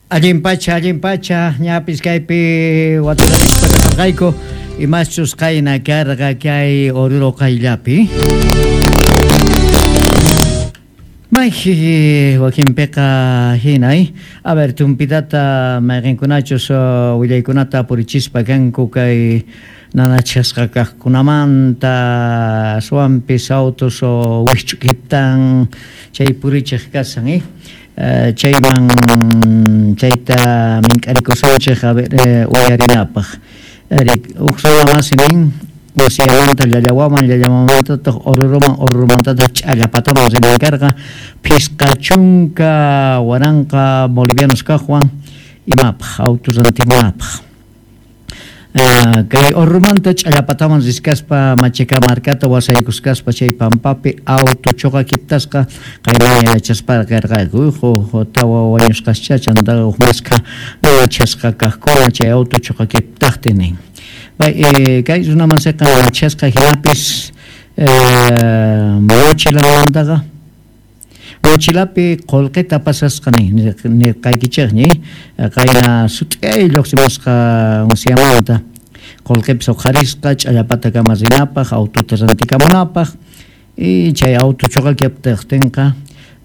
Allimpacha, ñapis kaypi watanapispa kasarqayku imachus qayna karqa kay oruro qayllapi. Mayhi wakinpiqa hinay, a ver, tumpitata mayqinkunachus willaykunata purichispa kanku kay nanachasqa kaqkunamanta suwampis autos o wikch'ukitan chay purichiq kasan, chayman chayta mink'arikusunchik a ver uyarinapaq uqsuwamasinin wasiyamanta llallamamantataq orurumantataq ch'allapataman rimankarqa phisqa chunka waranqa bolivianos kaqwan imapaq autos rantimunapaq kay orrumanta ch'allapataman riskaspa Machica markata wasaykusqaspa chay pampapi auto choqakiptasqa qayna yachaspa karqayku tawa wañusqascha chantaqa uqmasqa yachasqa kaqkuna chay auto choqakiptaqtinin kay runamansiqa chasqa hinapis mochilamantaqa mochilapi qollqita pasasqani nirqaykichikñi qayna sut'ay lluqsimusqa musyamanta qollqipis huqarisqa ch'allapata kamarinapaq autota rantikamunapaq y chay auto choqakiptiqtinqa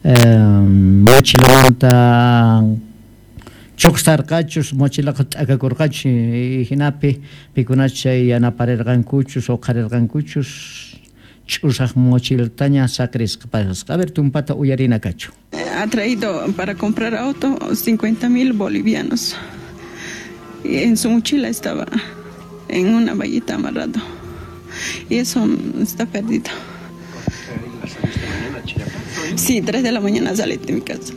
mochilamanta chuqsarqachus mochilaqa t'akakurqachus y hinapi pikunachu chay yanaparirqankuchus huqarirqankuchus ch'usaq mochiltaña saqrisqa pasasqa. A ver, tumpata uyarina kachu. Ha traído para comprar auto 50,000 bolivianos. Y en su mochila estaba en una vallita amarrado. Y eso está perdido. Sí, 3 de la mañana salí de mi casa.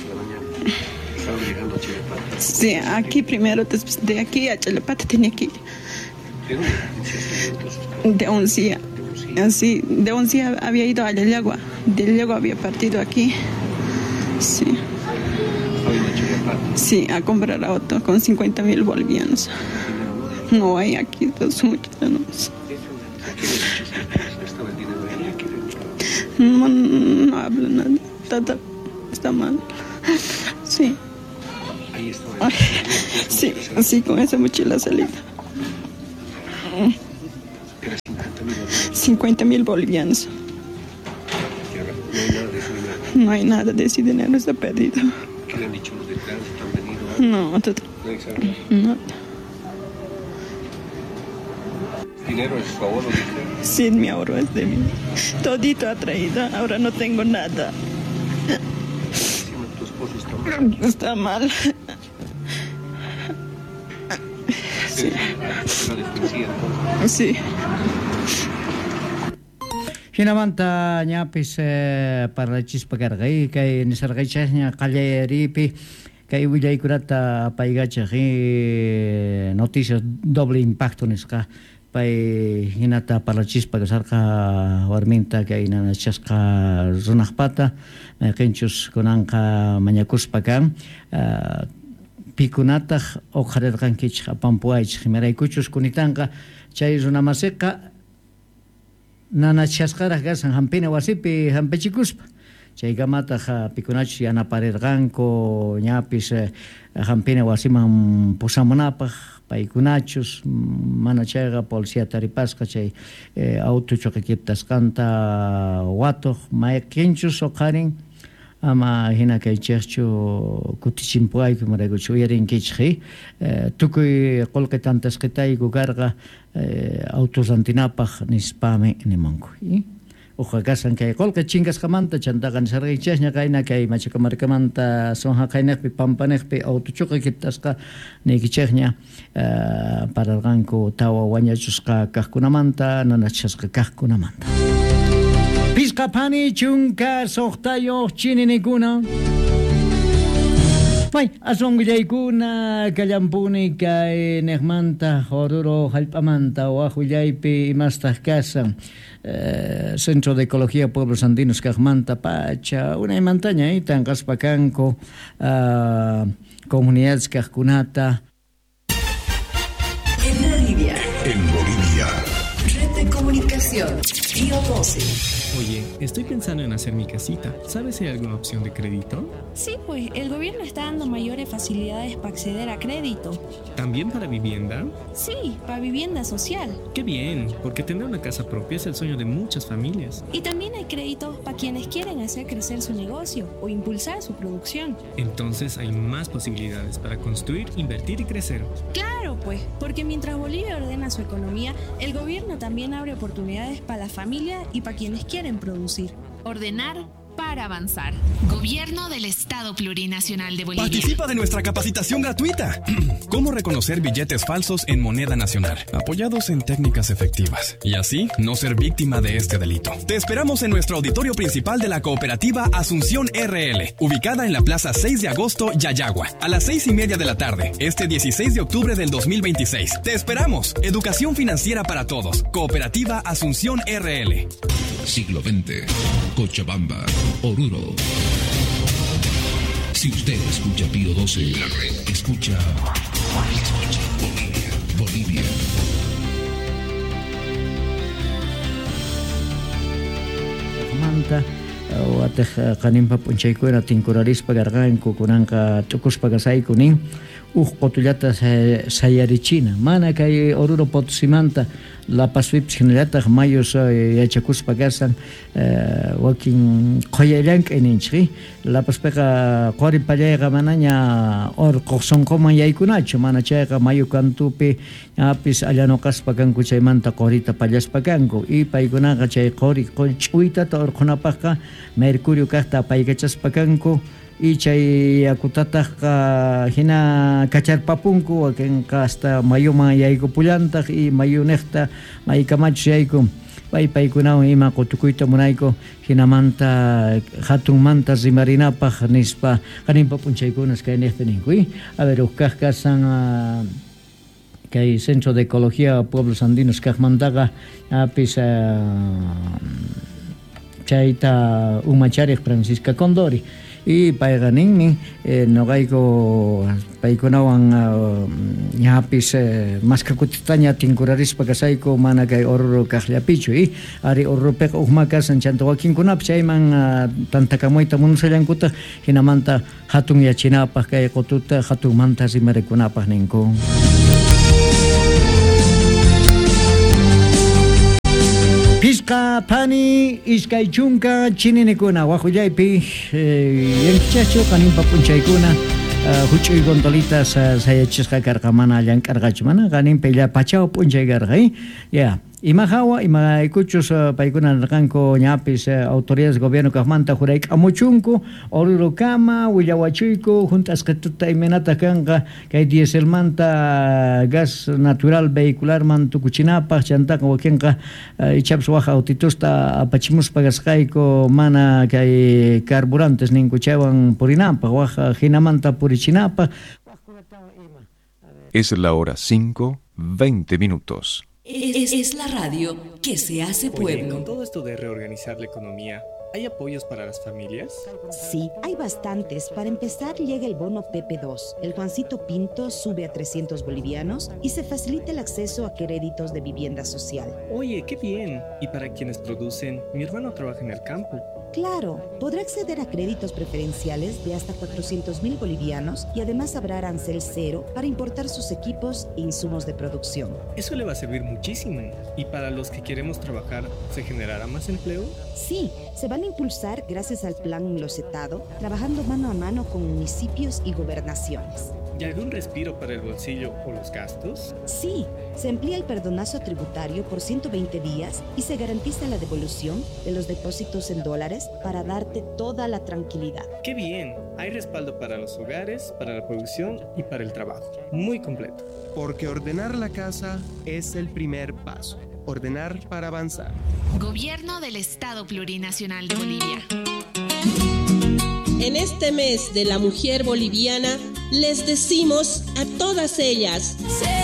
Sí, aquí primero, de aquí a Chalapata tenía que ir. De Oncía. Así, de Oncía había ido a Yagua. De Yagua había partido aquí. Sí. Sí, a comprar auto con 50,000 bolivianos. No hay aquí, dos muchos. No hablo nada. Está mal. Sí. Sí, así con esa mochila salida. 50,000 bolivianos. No hay nada de ese dinero, está perdido. ¿Qué le han dicho los de tránsito? ¿Han venido? No. ¿Dinero es su ahorro? Sí, mi ahorro es de mí. Todito ha traído, ahora no tengo nada. Tu esposo está mal. Está mal. Sí. La defensiva, entonces. Sí. Hinamanta ñapis parlachispa karqay kay nisarqaychaqña qallayaripi kay willaykunata paygachaq noticias doble impacto nisqa pay hinata parlachispa kasarqa warminta kay nanachasqa runaqpata qinchus kunanqa mañakuspa kan pikunataq uqharirqankichik apampuaychik imaraykuchus kunitanqa chay runamasiqa nanachasqaraq kasan hampina wasipi hampichikuspa chaykamataq pikunachus yanaparirqanku ñapis hampina wasiman pusamunapaq paykunachus mana chayqa policía taripasqa chay auto choqakiptasqanta watuq mayqinchus huqarin ama hina kaychikchu kutichinpuayku maraykuchu uyarinkichik tukuy qollqitantasqitayku karqa autos rantinapaq nispami nimanku uqa kasan kay qollqi chinkasqamanta chantaqa nisarqaychaqña qayna kay Machica markamanta sonja qaynaqpi pampanaqpi auto choqakiptasqa niykichaqña pararqanku tawa wañachusqa kaqkunamanta nanachasqa kaqkunamanta Pisqapani chunka soqtayoq chininikuna aswan willaykuna kallampuni kay neqmanta horuro hallp'amanta waq willaypi imastaq kasan Centro de Ecología Pueblos Andinos kaqmanta pacha unaymantaña tanqaspa kanku comunidades kaqkunata En Bolivia. Red de comunicación. Bio 12. Oye, estoy pensando en hacer mi casita. ¿Sabes si hay alguna opción de crédito? Sí, pues el gobierno está dando mayores facilidades para acceder a crédito. ¿También para vivienda? Sí, para vivienda social. ¡Qué bien! Porque tener una casa propia es el sueño de muchas familias. Y también hay créditos para quienes quieren hacer crecer su negocio o impulsar su producción. Entonces hay más posibilidades para construir, invertir y crecer. Claro, pues, porque mientras Bolivia ordena su economía, el gobierno también abre oportunidades para la familia y para quienes quieren producir. Ordenar para avanzar. Gobierno del Estado Plurinacional de Bolivia. Participa de nuestra capacitación gratuita. ¿Cómo reconocer billetes falsos en moneda nacional? Apoyados en técnicas efectivas. Y así no ser víctima de este delito. Te esperamos en nuestro auditorio principal de la cooperativa Asunción RL, ubicada en la Plaza 6 de Agosto, Yayagua, a las 6:30 de la tarde, este 16 de octubre del 2026. Te esperamos. Educación financiera para todos. Cooperativa Asunción RL. Siglo XX. Cochabamba. Oruro. Si usted escucha Pío 12, la red escucha Bolivia. Bolivia. Manta o atej kanimpa punchaykuera tinkurarispa garganku kunanka tukuspa gasay kunin qotullata sayarichina mana kay Oruro Potosímanta La Paz generata mayos yachakuspa gasan wakin qoyallank eninchri La Paz pega qori pallayga manaña qosonkoma yaykunachu mana chayqa mayu kantupi apis allanoqaspa kanku chaymanta qorita pallaspa kanku y paykunaqa chay qori ch'uytata urqunapaqqa mercurio kaqta paykachaspa kanku y chay yakutataq hina kacharpapunku wakinqa hasta mayuma yaykupullantaq y mayunejta maykamachu yayku paykunawan ima qutukuyta munayku hinamanta hatunmanta rimarinapaq nispa qaninpa punchaykunas kay niqta ninkuy a ver ukkaq kasan kay Centro de Ecología Pueblos Andinos kaqmantaqa apis chayta umachariq Francisca Condori y payganinmi noqayku paykunawan ñapis maskakutitaña tinkurarispa kasayku mana kay Oruro kaqllapichu y ari Oruropiqa ukma kasan chanta wakinkunapas chayman tantakamuyta munusallankutaq hinamanta hatun yachinapaq kay qututa hatunmanta rimarikunapaq ninku. Pisqa pani iskay chunka chininikuna waqullaypi yankichaschu qaninpa punchaykuna huch'uy gondolitas sayachisqa karqa mana llankarqachu mana qaninpa illa pachaw punchay karqa ya ima hawa ima ikuchus paykuna narqanku ñapis autoridades gobierno kaqmanta jurayk'amuchunku Oruro kama willawachuyku juntasqa tuta imanata kanqa kay dieselmanta gas natural vehicularman tukuchinapaq chantaqa wakinqa ichapas waq autitusta apachimuspa gasqayku mana kay carburantes ninku chaywan purinapaq waq hinamanta purichinapaq. Es la hora 5:20 minutos. Es la radio que se hace pueblo. Oye, con todo esto de reorganizar la economía, ¿hay apoyos para las familias? Sí, hay bastantes. Para empezar, llega el bono PP2. El Juancito Pinto sube a 300 bolivianos y se facilita el acceso a créditos de vivienda social. Oye, qué bien. Y para quienes producen, mi hermano trabaja en el campo. Claro, podrá acceder a créditos preferenciales de hasta 400.000 bolivianos y además habrá arancel cero para importar sus equipos e insumos de producción. Eso le va a servir muchísimo. ¿Y para los que queremos trabajar, se generará más empleo? Sí, se van a impulsar gracias al plan enlocetado, trabajando mano a mano con municipios y gobernaciones. ¿Y algún respiro para el bolsillo o los gastos? Sí, se amplía el perdonazo tributario por 120 días y se garantiza la devolución de los depósitos en dólares para darte toda la tranquilidad. ¡Qué bien! Hay respaldo para los hogares, para la producción y para el trabajo. Muy completo. Porque ordenar la casa es el primer paso. Ordenar para avanzar. Gobierno del Estado Plurinacional de Bolivia. En este mes de la mujer boliviana, les decimos a todas ellas: